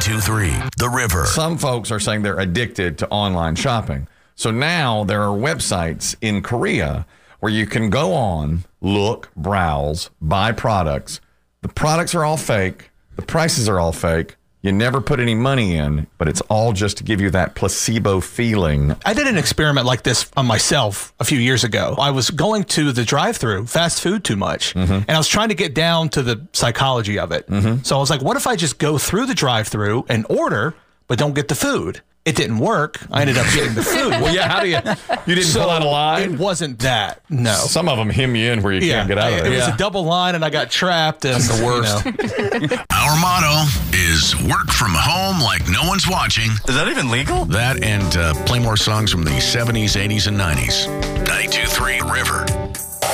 92.3 The River. Some folks are saying they're addicted to online shopping. So now there are websites in Korea where you can go on, look, browse, buy products. The products are all fake. The prices are all fake. You never put any money in, but it's all just to give you that placebo feeling. I did an experiment like this on myself a few years ago. I was going to the drive-thru, fast food too much, and I was trying to get down to the psychology of it. So I was like, what if I just go through the drive-thru and order, but don't get the food? It didn't work. I ended up getting the food. Well, yeah, how do you didn't pull out a line? It wasn't that, no. Some of them hem you in where you can't get out of it. It was a double line, and I got trapped. And that's the worst. Our motto is work from home like no one's watching. Is that even legal? That and play more songs from the 70s, 80s, and 90s. 92.3 River.